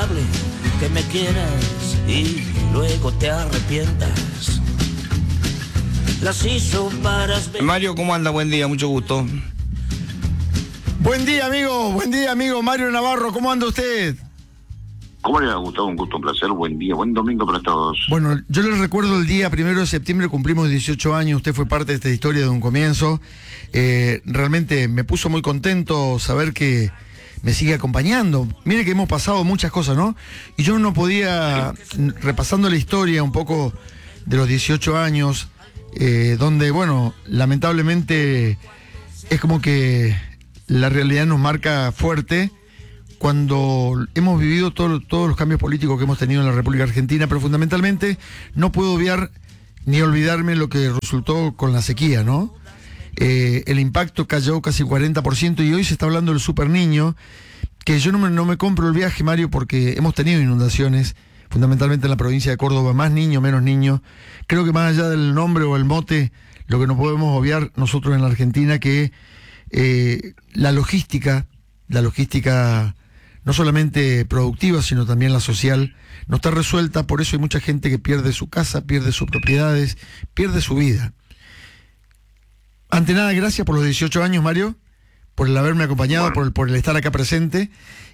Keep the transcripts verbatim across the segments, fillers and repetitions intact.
probable que me quieras y luego te arrepientas. Las hizo para... Mario, ¿cómo anda? Buen día, mucho gusto. Buen día, amigo, buen día, amigo Mario Navarro, ¿cómo anda usted? ¿Cómo le ha gustado? Un gusto, un placer, buen día, buen domingo para todos. Bueno, yo les recuerdo el día primero de septiembre, cumplimos dieciocho años, usted fue parte de esta historia de un comienzo. Eh, realmente me puso muy contento saber que me sigue acompañando. Mire que hemos pasado muchas cosas, ¿no? Y yo no podía, repasando la historia un poco de los dieciocho años, eh, donde, bueno, lamentablemente es como que la realidad nos marca fuerte, cuando hemos vivido todo, todos los cambios políticos que hemos tenido en la República Argentina, pero fundamentalmente no puedo obviar ni olvidarme lo que resultó con la sequía, ¿no? Eh, el impacto cayó casi cuarenta por ciento y hoy se está hablando del super niño, que yo no me, no me compro el viaje, Mario, porque hemos tenido inundaciones, fundamentalmente en la provincia de Córdoba, más niños, menos niños. Creo que más allá del nombre o el mote, lo que no podemos obviar nosotros en la Argentina, que eh, la logística, la logística... no solamente productiva, sino también la social, no está resuelta. Por eso hay mucha gente que pierde su casa, pierde sus propiedades, pierde su vida. Ante nada, gracias por los dieciocho años, Mario, por el haberme acompañado, por el, por el estar acá presente,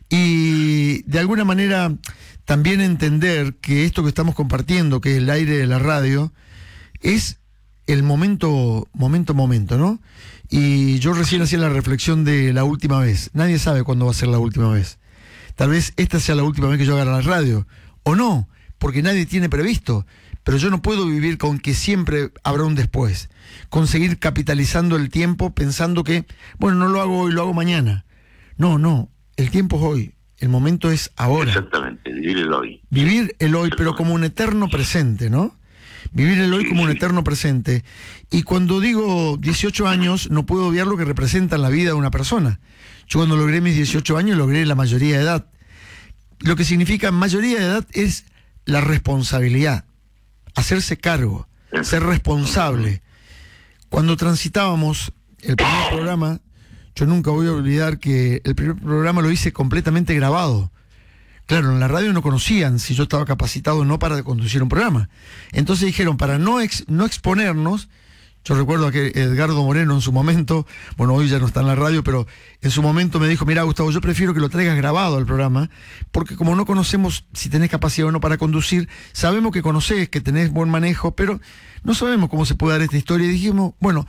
y de alguna manera también entender que esto que estamos compartiendo, que es el aire de la radio, es el momento, momento, momento, ¿no? Y yo recién hacía la reflexión de la última vez. Nadie sabe cuándo va a ser la última vez. Tal vez esta sea la última vez que yo haga la radio, o no, porque nadie tiene previsto, pero yo no puedo vivir con que siempre habrá un después, con seguir capitalizando el tiempo pensando que, bueno, no lo hago hoy, lo hago mañana. No, no, el tiempo es hoy, el momento es ahora. Exactamente, vivir el hoy. Vivir el hoy, pero como un eterno presente, ¿no? Vivir el hoy como un eterno presente. Y cuando digo dieciocho años, no puedo obviar lo que representa en la vida de una persona. Yo cuando logré mis dieciocho años, logré la mayoría de edad. Lo que significa mayoría de edad es la responsabilidad, hacerse cargo, ser responsable. Cuando transitábamos el primer programa, yo nunca voy a olvidar que el primer programa lo hice completamente grabado. Claro, en la radio no conocían si yo estaba capacitado o no para conducir un programa. Entonces dijeron, para no, ex, no exponernos, yo recuerdo a que Edgardo Moreno en su momento, bueno, hoy ya no está en la radio, pero en su momento me dijo, mira, Gustavo, yo prefiero que lo traigas grabado al programa, porque como no conocemos si tenés capacidad o no para conducir, sabemos que conocés, que tenés buen manejo, pero no sabemos cómo se puede dar esta historia. Y dijimos, bueno,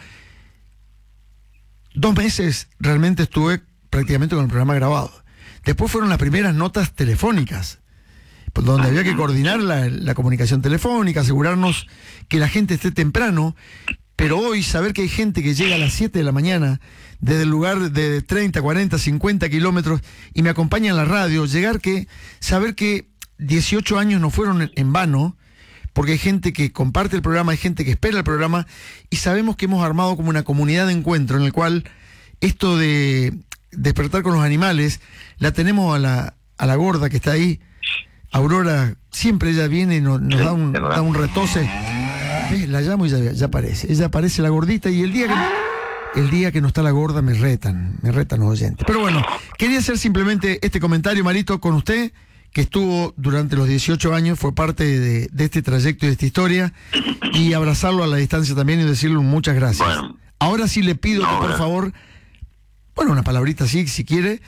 dos meses realmente estuve prácticamente con el programa grabado. Después fueron las primeras notas telefónicas, donde había que coordinar la, la comunicación telefónica, asegurarnos que la gente esté temprano. Pero hoy saber que hay gente que llega a las siete de la mañana desde el lugar de treinta, cuarenta, cincuenta kilómetros y me acompaña en la radio, llegar que, saber que dieciocho años no fueron en vano, porque hay gente que comparte el programa, hay gente que espera el programa, y sabemos que hemos armado como una comunidad de encuentro en el cual esto de despertar con los animales, la tenemos a la, a la gorda que está ahí, Aurora, siempre ella viene y nos, nos da, un, da un retose. ¿Ves? La llamo y ya, ya aparece. Ella aparece la gordita y el día que el día que no está la gorda me retan, me retan los oyentes. Pero bueno, quería hacer simplemente este comentario, Marito, con usted, que estuvo durante los dieciocho años, fue parte de, de este trayecto y de esta historia, y abrazarlo a la distancia también y decirle muchas gracias. Bueno, ahora sí le pido no, que por favor, bueno, una palabrita así, si quiere,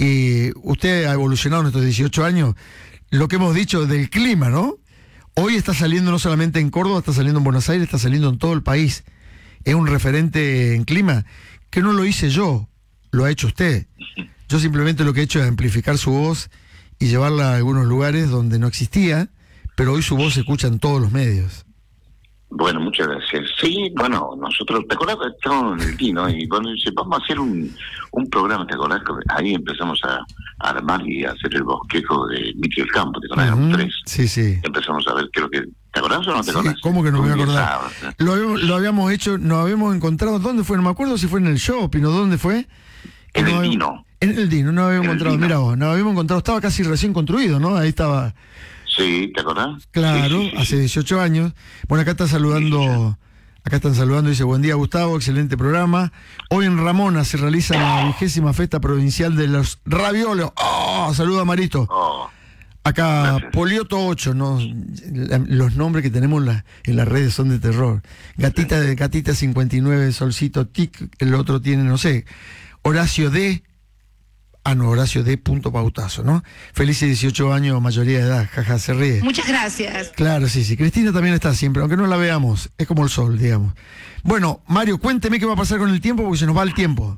y usted ha evolucionado en estos dieciocho años, lo que hemos dicho del clima, ¿no? Hoy está saliendo no solamente en Córdoba, está saliendo en Buenos Aires, está saliendo en todo el país. Es un referente en clima que no lo hice yo, lo ha hecho usted. Yo simplemente lo que he hecho es amplificar su voz y llevarla a algunos lugares donde no existía, pero hoy su voz se escucha en todos los medios. Bueno, muchas gracias. Sí, bueno, nosotros, ¿te acordás que estábamos en el Tino? Y bueno, dice, vamos a hacer un, un programa, ¿te acordás? Ahí empezamos a, a armar y a hacer el bosquejo de Mitri del Campo, ¿te acordás? Uh-huh. Tres. Sí, sí. Empezamos a ver, creo que, ¿te acordás o no te sí, acordás? ¿Cómo que no me voy a acordar? ¿Eh? Lo, habíamos, lo habíamos hecho, nos habíamos encontrado, ¿dónde fue? No me acuerdo si fue en el shopping o dónde fue. En el no, Dino. En el Dino, no habíamos encontrado, mira vos, nos habíamos encontrado, estaba casi recién construido, ¿no? Ahí estaba. Sí, ¿te acordás? Claro, sí, sí, sí, hace dieciocho años. Bueno, acá está saludando, acá están saludando, dice, buen día Gustavo, excelente programa. Hoy en Ramona se realiza la vigésima Festa Provincial de los Raviolos. ¡Oh! Saluda a Marito. Oh. Acá, Gracias. Polioto ocho, ¿no? La- los nombres que tenemos en, la- en las redes son de terror. Gatita de Gatita cincuenta y nueve, Solcito Tic, el otro tiene, no sé, Horacio D. Ah, no, Horacio D. Punto Pautazo, ¿no? Felices dieciocho años, mayoría de edad, jaja, se ríe. Muchas gracias. Claro, sí, sí. Cristina también está siempre, aunque no la veamos, es como el sol, digamos. Bueno, Mario, cuénteme qué va a pasar con el tiempo, porque se nos va el tiempo.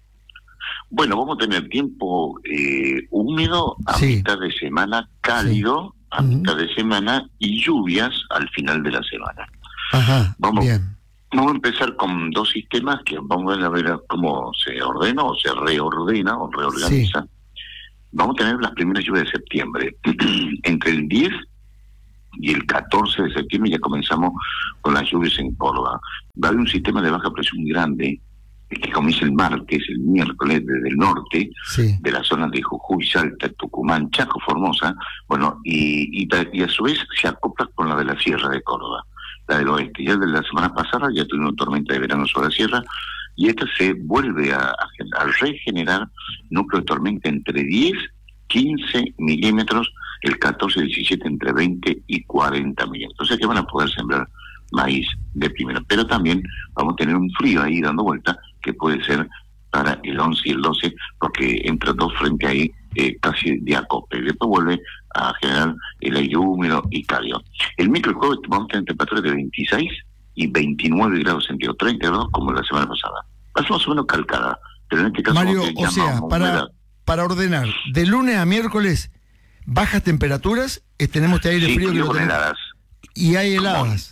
Bueno, vamos a tener tiempo eh, húmedo a Sí. mitad de semana, cálido a Ujú. mitad de semana y lluvias al final de la semana. Ajá, Vamos. bien. Vamos a empezar con dos sistemas que vamos a ver cómo se ordena o se reordena o reorganiza. Vamos a tener las primeras lluvias de septiembre. Entre el diez y el catorce de septiembre ya comenzamos con las lluvias en Córdoba. Va a haber un sistema de baja presión muy grande que comienza el martes, el miércoles, desde el norte, Sí. de las zonas de Jujuy, Salta, Tucumán, Chaco, Formosa, bueno, y, y, y a su vez se acopla con la de la Sierra de Córdoba, la del oeste. Ya de la semana pasada ya tuvimos una tormenta de verano sobre la sierra, y esta se vuelve a, a, a regenerar núcleo de tormenta entre diez, quince milímetros, el catorce, diecisiete entre veinte y cuarenta milímetros. O sea que van a poder sembrar maíz de primera. Pero también vamos a tener un frío ahí dando vuelta, que puede ser para el once y el doce, porque entra dos frente ahí eh, casi de acople. Después vuelve a generar el aire húmedo y cálido. El miércoles jueves vamos a tener temperaturas de veintiséis y veintinueve grados centígrados, treinta grados como la semana pasada. Va a ser más o menos calcada, pero en este caso... Mario, vamos a o sea, llamamos para, humedad. para ordenar, de lunes a miércoles, bajas temperaturas, eh, tenemos este aire Sí, frío que frío lo con tenemos, heladas. y hay heladas.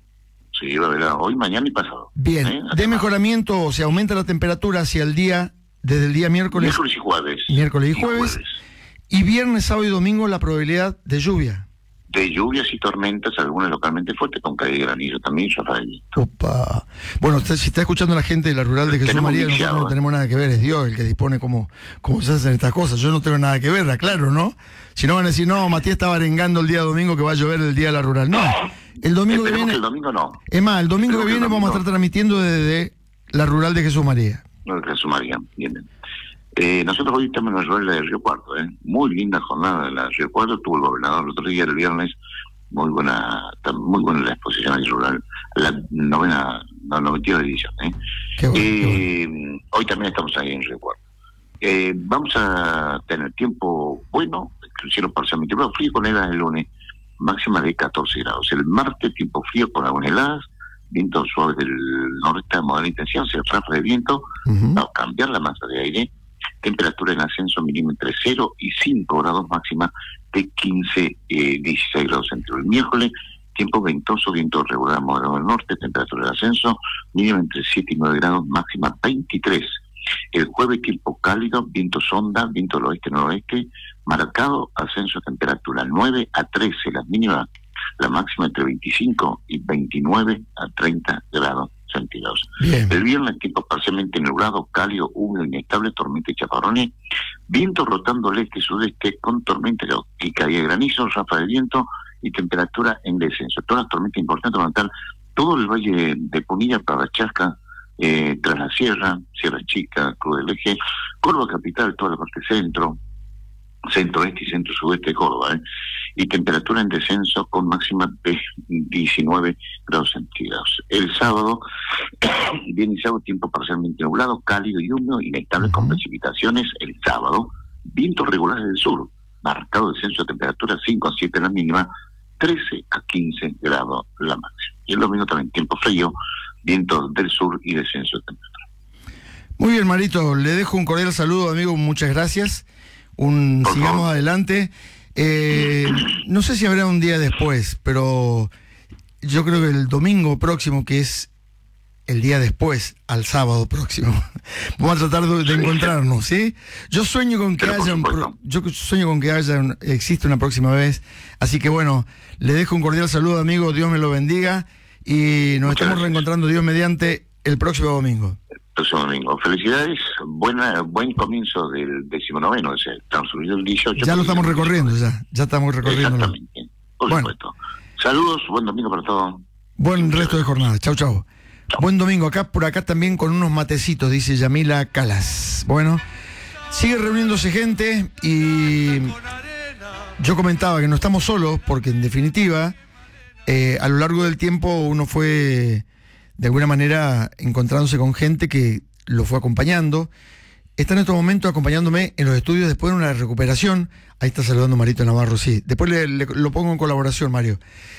Sí, va a haber hoy, mañana y pasado. Bien, ¿Eh? de mejoramiento, o sea, aumenta la temperatura hacia el día, desde el día miércoles, Miércoles y jueves. miércoles y jueves, y viernes, sábado y domingo la probabilidad de lluvia. De lluvias y tormentas, algunas localmente fuertes, con caída de granizo también, Rafael. Opa. Bueno, usted, si está escuchando la gente de la rural de Jesús Tenemos María, nosotros viciado, no ¿eh? tenemos nada que ver, es Dios el que dispone cómo, cómo se hacen estas cosas. Yo no tengo nada que ver, claro, ¿no? Si no van a decir, no, Matías estaba arengando el día domingo que va a llover el día de la rural. No, el domingo que Esperemos viene, que el domingo no. es más, el domingo Esperemos que que el viene vamos a domingo estar transmitiendo desde la rural de Jesús María. No, que sumaría. Bien, bien. Eh, nosotros hoy estamos en la rural de Río Cuarto, ¿eh? Muy linda jornada en la Río Cuarto. Estuvo el gobernador el otro día, el viernes. Muy buena, está muy buena la exposición ahí rural. La novena, la noventa edición, ¿eh? Qué bueno, qué bueno. Eh, hoy también estamos ahí en Río Cuarto. Eh, vamos a tener tiempo bueno, el cielo parcialmente nublado, frío con heladas el lunes, máxima de catorce grados. El martes, tiempo frío con algunas heladas, vientos suaves del noreste de moderada intensidad, o sea, ráfagas de viento, Ujú. va a cambiar la masa de aire, temperatura en ascenso mínimo entre cero y cinco grados, máxima de quince, eh, dieciséis grados centígrados. El miércoles, tiempo ventoso, viento regular moderado del norte, temperatura de ascenso, mínimo entre siete y nueve grados, máxima veintitrés. El jueves, tiempo cálido, viento sonda, viento del oeste-noroeste, marcado ascenso de temperatura nueve a trece, las mínimas, la máxima entre veinticinco y veintinueve a treinta grados centígrados. Bien. El viernes, tiempo parcialmente nublado, cálido, húmedo, inestable, tormenta y chaparrones, viento rotando al este-sudeste con tormenta y caída de granizo, ráfaga de viento y temperatura en descenso. Todas las tormentas importantes van a estar todo el valle de Punilla, Parrachasca, eh, tras la sierra, Sierra Chica, Cruz del Eje, Córdoba capital, toda la parte centro, centro-este y centro-sudeste de Córdoba, ¿eh? Y temperatura en descenso con máxima de diecinueve grados centígrados. El sábado, viernes y sábado, tiempo parcialmente nublado, cálido y húmedo, inestable, uh-huh, con precipitaciones el sábado, vientos regulares del sur, marcado descenso de temperatura cinco a siete la mínima, trece a quince grados la máxima. Y el domingo también tiempo frío, vientos del sur y descenso de temperatura. Muy bien, Marito, le dejo un cordial saludo, amigo, muchas gracias. Un, Por sigamos favor. adelante. Eh, no sé si habrá un día después, pero yo creo que el domingo próximo, que es el día después, al sábado próximo, vamos a tratar de, de encontrarnos, ¿sí? Yo sueño con que Pero por haya un pro- supuesto. yo sueño con que haya un- existe una próxima vez, así que bueno, le dejo un cordial saludo, amigo, Dios me lo bendiga y nos Muchas estamos gracias. reencontrando, Dios mediante, el próximo domingo. Próximo domingo. Felicidades, buena, buen comienzo del decimonoveno, o sea, estamos subiendo el dieciocho. Ya lo estamos porque- recorriendo, ya, ya estamos recorriendo. Exactamente, por Bueno. supuesto. Saludos, buen domingo para todos. Buen resto de jornada. Chau, chau. Buen domingo. Acá, por acá también con unos matecitos, dice Yamila Calas. Bueno, sigue reuniéndose gente y yo comentaba que no estamos solos porque en definitiva eh, a lo largo del tiempo uno fue de alguna manera encontrándose con gente que lo fue acompañando. Está en estos momentos acompañándome en los estudios después de una recuperación. Ahí está saludando Marito Navarro, sí. Después le, le, lo pongo en colaboración, Mario.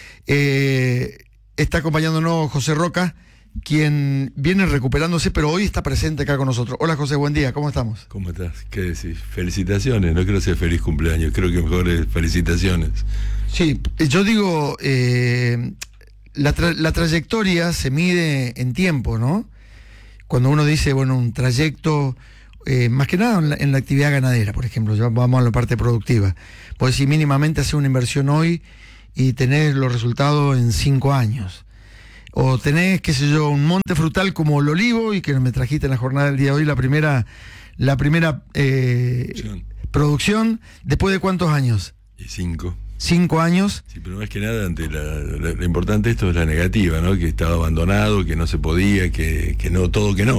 Eh, está acompañándonos José Roca, quien viene recuperándose, pero hoy está presente acá con nosotros. Hola José, buen día, ¿cómo estamos? ¿Cómo estás? ¿Qué decís? Felicitaciones, no creo que sea feliz cumpleaños, creo que mejor es felicitaciones. Sí, yo digo, eh, la, tra la trayectoria se mide en tiempo, ¿no? Cuando uno dice, bueno, un trayecto, eh, más que nada en la, en la actividad ganadera, por ejemplo, ya vamos a la parte productiva. Pues si mínimamente hacer una inversión hoy y tener los resultados en cinco años. O tenés, qué sé yo, un monte frutal como el olivo y que me trajiste en la jornada del día de hoy la primera, la primera eh, producción. ¿Después de cuántos años? Y cinco. Cinco años. Sí, pero más que nada, ante la, la, lo importante de esto es la negativa, ¿no? Que estaba abandonado, que no se podía, que, que no, todo que no.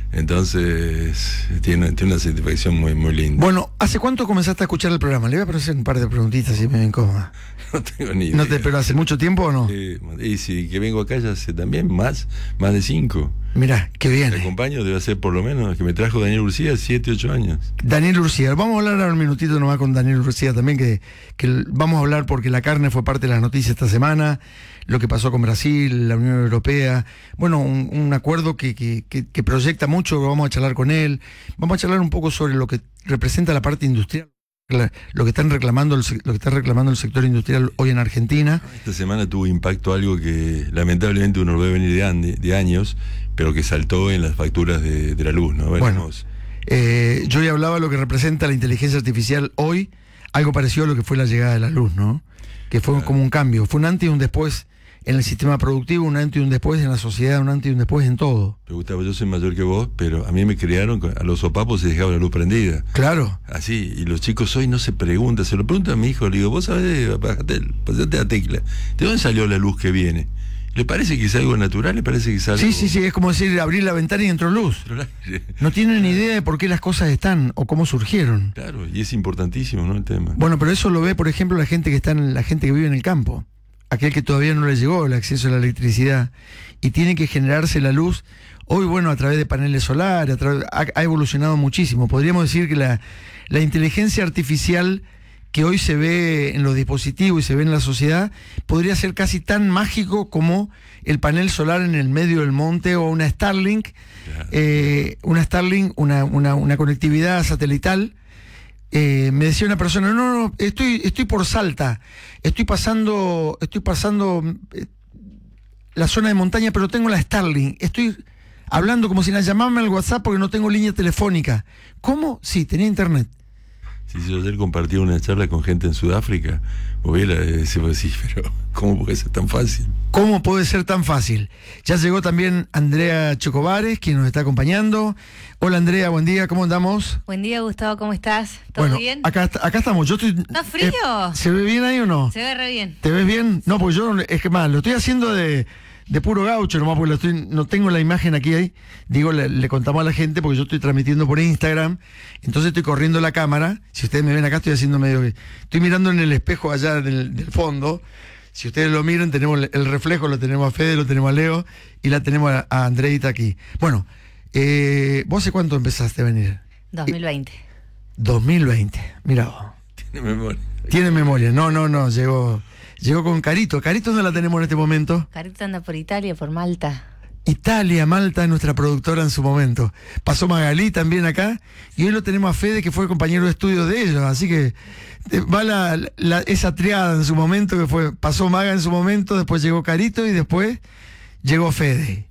Entonces, tiene, tiene una satisfacción muy, muy linda. Bueno, ¿hace cuánto comenzaste a escuchar el programa? Le voy a hacer un par de preguntitas si me ven cómoda. No tengo ni idea. ¿No te, pero hace mucho tiempo o no? Eh, y si que vengo acá ya hace también más, más de cinco. Mirá, qué bien. El acompaño debe ser por lo menos, que me trajo Daniel Urcía, siete, ocho años. Daniel Urcía, vamos a hablar ahora un minutito nomás con Daniel Urcía también, que, que vamos a hablar porque la carne fue parte de las noticias esta semana, lo que pasó con Brasil, la Unión Europea, bueno, un, un acuerdo que, que, que, que proyecta mucho, vamos a charlar con él, vamos a charlar un poco sobre lo que representa la parte industrial. Lo que están reclamando el, lo que está reclamando el sector industrial hoy en Argentina. Esta semana tuvo impacto algo que lamentablemente uno lo ve venir de, ande, de años, pero que saltó en las facturas de, de la luz, ¿no? Bueno, eh, yo ya hablaba de lo que representa la inteligencia artificial hoy, algo parecido a lo que fue la llegada de la luz, ¿no? Que fue claro. Como un cambio, fue un antes y un después en el sistema productivo, un antes y un después en la sociedad, un antes y un después en todo. Pero Gustavo, yo soy mayor que vos, pero a mí me criaron, a los sopapos se dejaba la luz prendida. Claro. Así, y los chicos hoy no se preguntan, se lo preguntan a mi hijo, le digo, vos sabés, pasate la tecla, ¿de dónde salió la luz que viene? ¿Le parece que es algo natural? ¿Le parece que es algo...? Sí, sí, sí, es como decir, abrir la ventana y entró luz. No tienen ni idea de por qué las cosas están o cómo surgieron. Claro, y es importantísimo, ¿no?, el tema. Bueno, pero eso lo ve, por ejemplo, la gente que está en, la gente que vive en el campo. Aquel que todavía no le llegó el acceso a la electricidad y tiene que generarse la luz, hoy, bueno, a través de paneles solares, a través, ha, ha evolucionado muchísimo. Podríamos decir que la, la inteligencia artificial que hoy se ve en los dispositivos y se ve en la sociedad, podría ser casi tan mágico como el panel solar en el medio del monte o una Starlink, eh, una Starlink, una, una, una conectividad satelital. Eh, me decía una persona, no, no, estoy, estoy por Salta, estoy pasando, estoy pasando eh, la zona de montaña, pero tengo la Starlink, estoy hablando como si la llamaban al WhatsApp porque no tengo línea telefónica. ¿Cómo? Sí, tenía internet. Sí, sí, yo ayer compartí una charla con gente en Sudáfrica, voy a decir, sí, pero ¿cómo puede ser tan fácil? ¿Cómo puede ser tan fácil? Ya llegó también Andrea Chocobares, quien nos está acompañando. Hola Andrea, buen día, ¿cómo andamos? Buen día, Gustavo, ¿cómo estás? ¿Todo bueno, bien? Acá, acá estamos, yo estoy... ¿No frío? Eh, ¿Se ve bien ahí o no? Se ve re bien. ¿Te ves bien? No, pues yo, es que más, lo estoy haciendo de... de puro gaucho nomás, porque lo estoy, no tengo la imagen aquí ahí. Digo, le, le contamos a la gente porque yo estoy transmitiendo por Instagram, entonces estoy corriendo la cámara. Si ustedes me ven acá, estoy haciendo medio que... Estoy mirando en el espejo allá del, del fondo. Si ustedes lo miran, tenemos el reflejo, lo tenemos a Fede, lo tenemos a Leo y la tenemos a, a Andreita aquí. Bueno, eh, ¿vos hace cuánto empezaste a venir? dos mil veinte. dos mil veinte, mira vos. Tiene memoria. Tiene memoria, no, no, no, llegó... Llegó con Carito. ¿Carito dónde la tenemos en este momento? Carito anda por Italia, por Malta. Italia, Malta, nuestra productora en su momento. Pasó Magalí también acá. Y hoy lo tenemos a Fede, que fue compañero de estudio de ellos. Así que va la, la, esa triada en su momento, que fue, pasó Maga en su momento, después llegó Carito y después llegó Fede.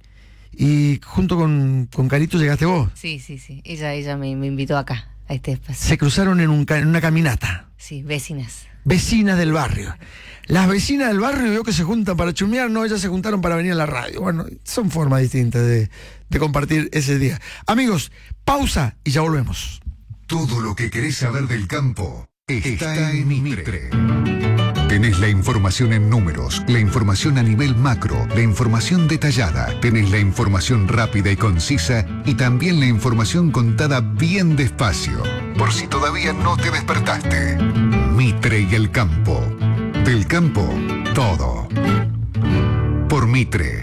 Y junto con, con Carito llegaste vos. Sí, sí, sí. Ella, ella me, me invitó acá, a este espacio. Se cruzaron en, un, en una caminata. Sí, vecinas. Vecinas del barrio. Las vecinas del barrio veo que se juntan para chumear, no, ellas se juntaron para venir a la radio. Bueno, son formas distintas de, de compartir ese día. Amigos, pausa y ya volvemos. Todo lo que querés saber del campo está, está en Mitre. Tenés la información en números, la información a nivel macro, la información detallada, tenés la información rápida y concisa y también la información contada bien despacio. Por si todavía no te despertaste. Mitre. Mitre y el campo. Del campo, todo. Por Mitre.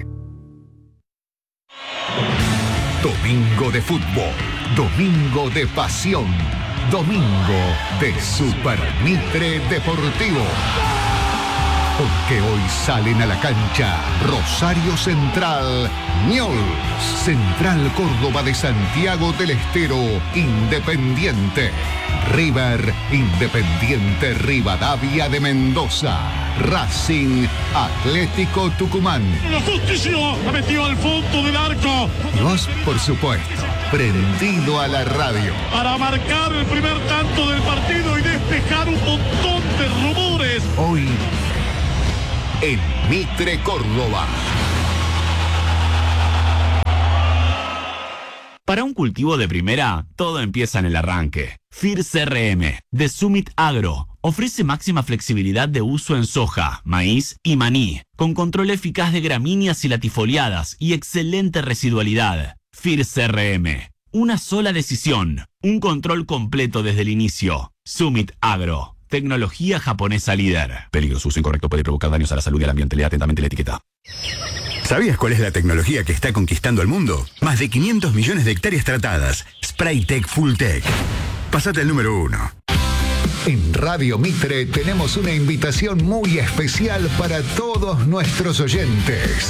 Domingo de fútbol. Domingo de pasión. Domingo de Super Mitre Deportivo. Porque hoy salen a la cancha Rosario Central, Newell's, Central Córdoba de Santiago del Estero, Independiente, River, Independiente Rivadavia de Mendoza, Racing, Atlético Tucumán. La justicia la metió al fondo del arco. Y vos, por supuesto, prendido a la radio. Para marcar el primer tanto del partido y despejar un montón de rumores. Hoy, en Mitre Córdoba. Para un cultivo de primera, todo empieza en el arranque. F I R C R M, de Summit Agro, ofrece máxima flexibilidad de uso en soja, maíz y maní, con control eficaz de gramíneas y latifoliadas y excelente residualidad. F I R C R M, una sola decisión, un control completo desde el inicio. Summit Agro. Tecnología japonesa líder. Peligro, su uso incorrecto puede provocar daños a la salud y al ambiente. Lea atentamente la etiqueta. ¿Sabías cuál es la tecnología que está conquistando el mundo? Más de quinientos millones de hectáreas tratadas. Spraytec Fulltech. Pasate al número uno. En Radio Mitre tenemos una invitación muy especial para todos nuestros oyentes.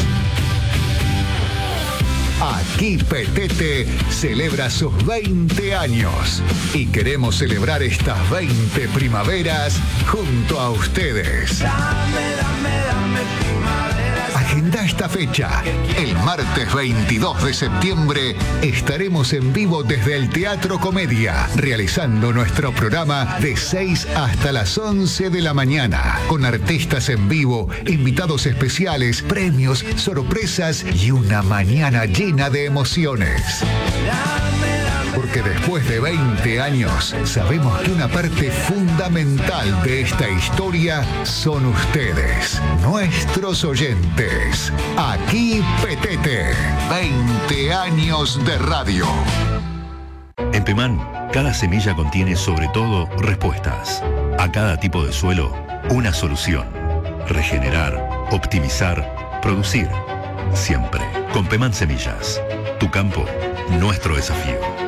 Aquí Petete celebra sus veinte años y queremos celebrar estas veinte primaveras junto a ustedes. Dame, dame, dame primaveras. Agenda esta fecha. El martes veintidós de septiembre estaremos en vivo desde el Teatro Comedia, realizando nuestro programa de seis hasta las once de la mañana, con artistas en vivo, invitados especiales, premios, sorpresas y una mañana llena de emociones. Porque después de veinte años, sabemos que una parte fundamental de esta historia son ustedes, nuestros oyentes. Aquí Petete, veinte años de radio. En Pemán, cada semilla contiene sobre todo respuestas. A cada tipo de suelo, una solución. Regenerar, optimizar, producir. Siempre con Pemán Semillas. Tu campo, nuestro desafío.